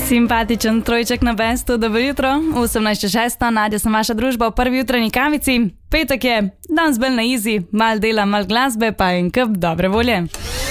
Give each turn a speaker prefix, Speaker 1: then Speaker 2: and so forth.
Speaker 1: Simpatičen trojček na bestu, dobro jutro, 18.06, Nadja sem vaša družba v prvi jutranji kavici. Petek je, dan zbel na izi, mal dela, mal glasbe, pa en kup dobre volje.